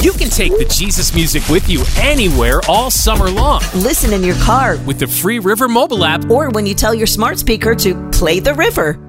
You can take the Jesus music with you anywhere all summer long. Listen in your car with the free River mobile app, or when you tell your smart speaker to play the river.